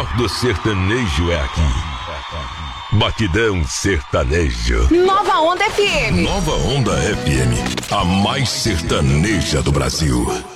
melhor do sertanejo é aqui. Batidão Sertanejo. Nova Onda FM. Nova Onda FM, a mais sertaneja do Brasil.